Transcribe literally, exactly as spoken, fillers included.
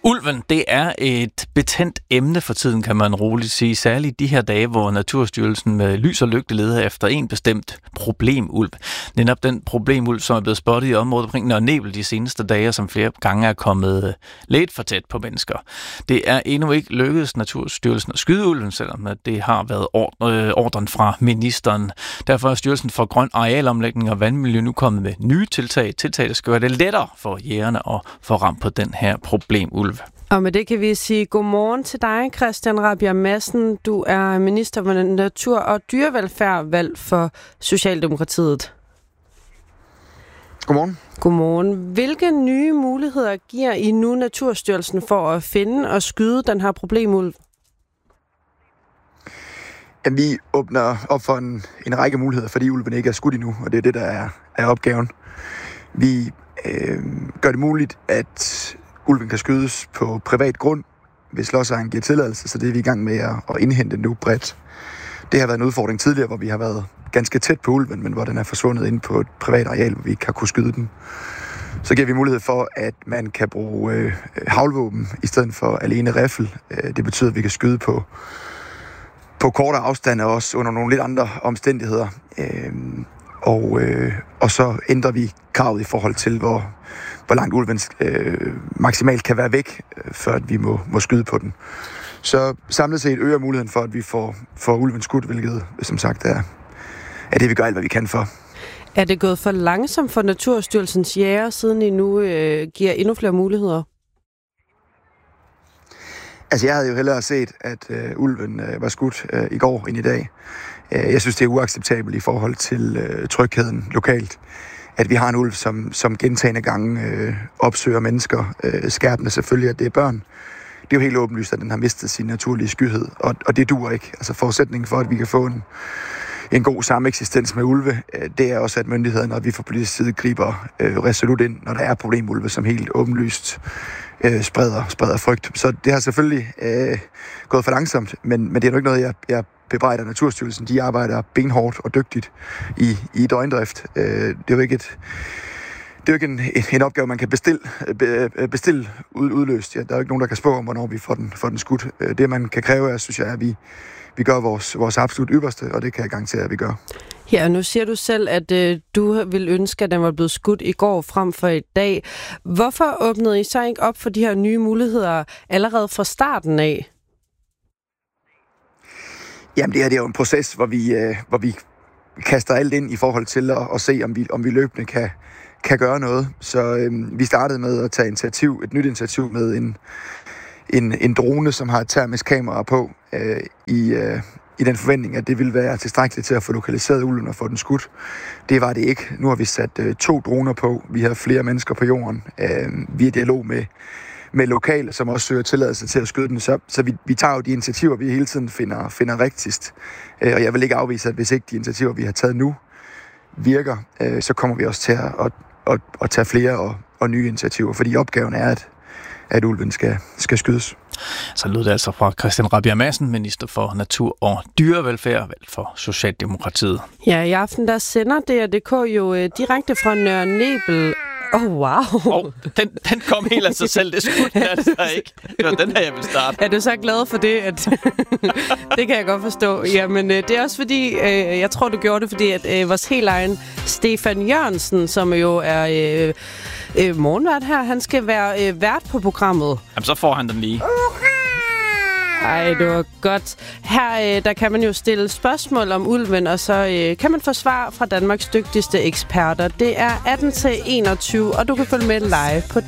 Ulven, det er et betændt emne for tiden, kan man roligt sige. Særligt de her dage, hvor Naturstyrelsen med lys og lygte leder efter en bestemt problemulv. Netop den problemulv, som er blevet spottet i området omkring Nørre Nebel de seneste dage, som flere gange er kommet lidt for tæt på mennesker. Det er endnu ikke lykkedes Naturstyrelsen at skyde ulven, selvom det har været ordren fra ministeren. Derfor er Styrelsen for Grøn Arealomlægning og Vandmiljø nu kommet med nye tiltag. Tiltag, der skal gøre det lettere for jægerne at få ramt på den her problemulv. Og med det kan vi sige godmorgen til dig, Christian Rabjerg Madsen. Du er minister for natur- og dyrevelfærd valgt for Socialdemokratiet. Godmorgen. Godmorgen. Hvilke nye muligheder giver I nu Naturstyrelsen for at finde og skyde den her problemulv? Jamen, vi åbner op for en, en række muligheder, fordi ulven ikke er skudt endnu, og det er det, der er, er opgaven. Vi øh, gør det muligt, at ulven kan skydes på privat grund, hvis lodsejeren giver tilladelse, så det er vi i gang med at, at indhente nu bredt. Det har været en udfordring tidligere, hvor vi har været ganske tæt på ulven, men hvor den er forsvundet ind på et privat areal, hvor vi ikke har kunnet skyde den. Så giver vi mulighed for, at man kan bruge øh, haglvåben i stedet for alene riffel. Øh, det betyder, at vi kan skyde på, på kortere afstand og også under nogle lidt andre omstændigheder. Øh, og, øh, og så ændrer vi kravet i forhold til, hvor hvor langt ulven øh, maksimalt kan være væk, øh, før at vi må, må skyde på den. Så samlet set øger muligheden for, at vi får, får ulven skudt, hvilket som sagt er, er det, vi gør alt, hvad vi kan for. Er det gået for langsomt for Naturstyrelsens jæger, siden I nu øh, giver endnu flere muligheder? Altså, jeg havde jo hellere set, at øh, ulven øh, var skudt øh, i går end i dag. Jeg synes, det er uacceptabelt i forhold til øh, trygheden lokalt, at vi har en ulv, som, som gentagne gange øh, opsøger mennesker, øh, skærpende selvfølgelig, at det er børn. Det er jo helt åbenlyst, at den har mistet sin naturlige skyhed, og, og det duer ikke. Altså forudsætningen for, at vi kan få en, en god sameksistens med ulve, øh, det er også, at myndighederne, når vi fra politisk side griber øh, resolut ind, når der er problemulve, som helt åbenlyst øh, spreder, spreder frygt. Så det har selvfølgelig øh, gået for langsomt, men, men det er jo ikke noget, jeg, jeg bebrejder Naturstyrelsen. De arbejder benhårdt og dygtigt i, i døgndrift. Øh, det er jo ikke et Det er jo ikke en, en opgave, man kan bestille, bestille ud, udløst. Ja, der er jo ikke nogen, der kan spå om, hvornår vi får den, får den skudt. Det, man kan kræve, er, synes jeg, at vi, vi gør vores, vores absolut ypperste, og det kan jeg garantere, at vi gør. Ja, nu siger du selv, at øh, du vil ønske, at den var blevet skudt i går frem for i dag. Hvorfor åbnede I så ikke op for de her nye muligheder allerede fra starten af? Jamen, det her det er jo en proces, hvor vi, øh, hvor vi kaster alt ind i forhold til at, at se, om vi, om vi løbende kan kan gøre noget. Så øh, vi startede med at tage initiativ, et nyt initiativ med en, en, en drone, som har et termisk kamera på, øh, i, øh, i den forventning, at det ville være tilstrækkeligt til at få lokaliseret ulven og få den skudt. Det var det ikke. Nu har vi sat øh, to droner på. Vi har flere mennesker på jorden. Øh, vi er i dialog med, med lokale, som også søger tilladelse til at skyde den. Så, så vi, vi tager jo de initiativer, vi hele tiden finder, finder rigtigst. Øh, og jeg vil ikke afvise, at hvis ikke de initiativer, vi har taget nu, virker, øh, så kommer vi også til at, at, at, at tage flere og, og nye initiativer, fordi opgaven er, at, at ulven skal, skal skydes. Så lød det altså fra Christian Rabjerg Madsen, minister for natur- og dyrevelfærd, valgt for Socialdemokratiet. Ja, i aften der sender D R punktum D K jo øh, direkte fra Nørre Nebel. Åh, oh, wow. Oh, den, den kom helt af sig selv, det skulle jeg altså ikke. Det var den her, jeg vil starte. Er du så glad for det? At det kan jeg godt forstå. Jamen, det er også fordi, øh, jeg tror, du gjorde det, fordi at øh, vores helt egen Stefan Jørgensen, som jo er øh, øh, morgenvært her, han skal være øh, vært på programmet. Jamen, så får han den lige. Ej, det var godt. Her øh, der kan man jo stille spørgsmål om ulven, og så øh, kan man få svar fra Danmarks dygtigste eksperter. Det er atten til enogtyve, og du kan følge med live på